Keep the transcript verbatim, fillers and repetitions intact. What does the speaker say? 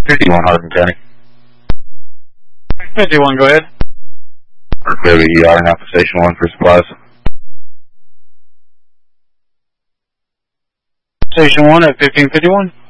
fifty-one Hardin County. fifty-one, go ahead. Or clear to E R now for Station one for supplies. Station one at fifteen fifty-one.